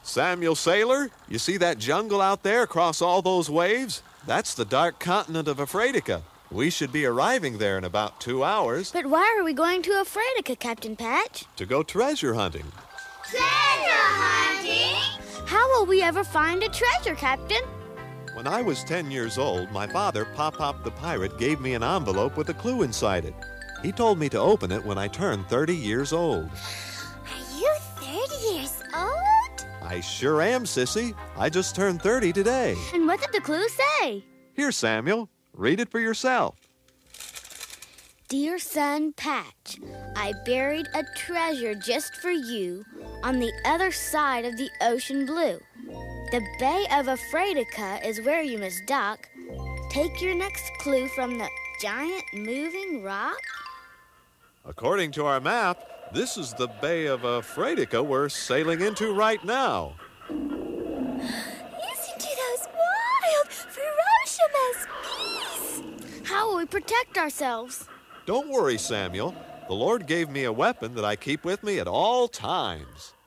Samuel Sailor, you see that jungle out there across all those waves? That's the dark continent of Afraitica. We should be arriving there in about 2 hours. But why are we going to Afraitica, Captain Patch? To go treasure hunting. Treasure hunting? How will we ever find a treasure, Captain? When I was 10 years old, my father, Pop-Pop the Pirate, gave me an envelope with a clue inside it. He told me to open it when I turned 30 years old. Are you 30 years old? I sure am, Sissy. I just turned 30 today. And what did the clue say? Here, Samuel. Read it for yourself. Dear son Patch, I buried a treasure just for you on the other side of the ocean blue. The Bay of Afraitica is where you must dock. Take your next clue from the giant moving rock. According to our map, this is the Bay of Afraitica we're sailing into right now. Listen to those wild, ferocious beasts. How will we protect ourselves? Don't worry, Samuel. The Lord gave me a weapon that I keep with me at all times.